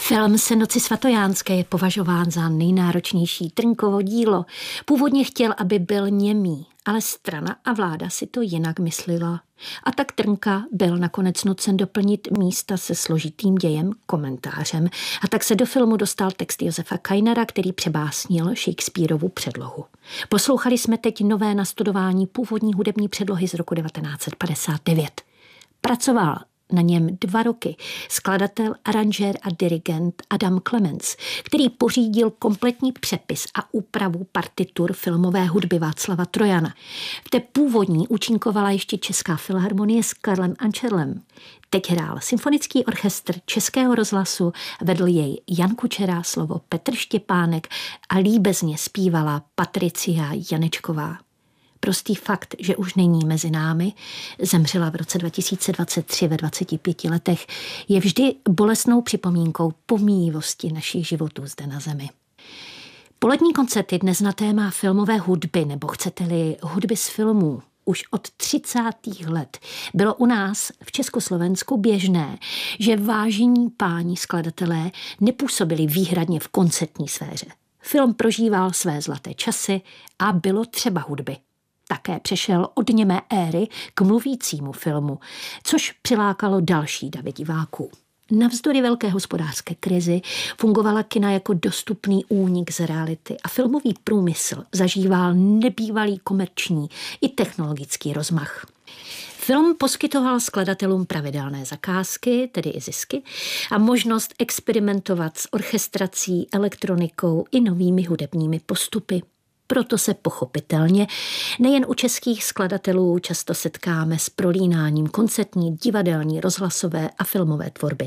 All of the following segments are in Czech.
Film Senoci svatojánské je považován za nejnáročnější Trnkovo dílo. Původně chtěl, aby byl němý, ale strana a vláda si to jinak myslela. A tak Trnka byl nakonec nucen doplnit místa se složitým dějem komentářem. A tak se do filmu dostal text Josefa Kainera, který přebásnil Shakespearovu předlohu. Poslouchali jsme teď nové nastudování původní hudební předlohy z roku 1959. Pracoval na něm 2 roky skladatel, aranžér a dirigent Adam Clemens, který pořídil kompletní přepis a úpravu partitur filmové hudby Václava Trojana. V té původní účinkovala ještě Česká filharmonie s Karlem Ančerlem. Teď hrál symfonický orchestr Českého rozhlasu, vedl jej Jan Kučera, slovo Petr Štěpánek a líbezně zpívala Patricia Janečková. Prostý fakt, že už není mezi námi, zemřela v roce 2023 ve 25 letech, je vždy bolestnou připomínkou pomíjivosti našich životů zde na zemi. Polední koncerty dnes na téma filmové hudby, nebo chcete-li hudby z filmů, už od 30. let bylo u nás v Československu běžné, že vážení páni skladatelé nepůsobili výhradně v koncertní sféře. Film prožíval své zlaté časy a bylo třeba hudby. Také přešel od němé éry k mluvícímu filmu, což přilákalo další davy diváků. Navzdory velké hospodářské krizi fungovala kina jako dostupný únik z reality a filmový průmysl zažíval nebývalý komerční i technologický rozmach. Film poskytoval skladatelům pravidelné zakázky, tedy i zisky, a možnost experimentovat s orchestrací, elektronikou i novými hudebními postupy. Proto se pochopitelně nejen u českých skladatelů často setkáme s prolínáním koncertní, divadelní, rozhlasové a filmové tvorby.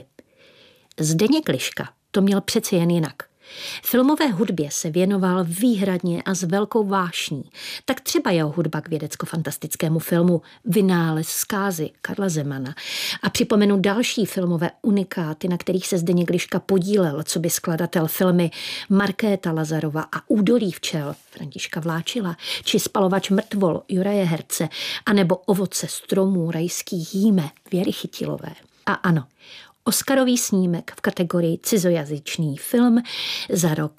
Zdeněk Liška to měl přeci jen jinak. Filmové hudbě se věnoval výhradně a s velkou vášní. Tak třeba jeho hudba k vědecko-fantastickému filmu Vynález zkázy Karla Zemana. A připomenu další filmové unikáty, na kterých se Zdeněk Liška podílel, co by skladatel filmy Markéta Lazarova a Údolí včel Františka Vláčila, či Spalovač mrtvol Juraje Herce, anebo Ovoce stromů rajských jíme Věry Chytilové. A ano, Oscarový snímek v kategorii cizojazyčný film za rok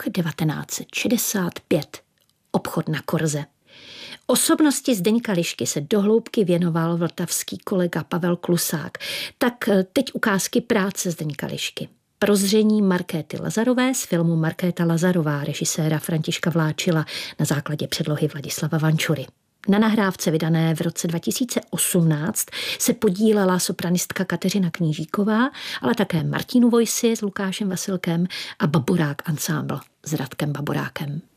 1965 Obchod na Korze. Osobnosti Zdeňka Lišky se dohloubky věnoval vltavský kolega Pavel Klusák. Tak teď ukázky práce Zdeňka Lišky. Prozření Markéty Lazarové z filmu Markéta Lazarová režiséra Františka Vláčila na základě předlohy Vladislava Vančury. Na nahrávce vydané v roce 2018 se podílela sopranistka Kateřina Knížíková, ale také Martinu Vojsi s Lukášem Vasilkem a Baborák Ensemble s Radkem Baborákem.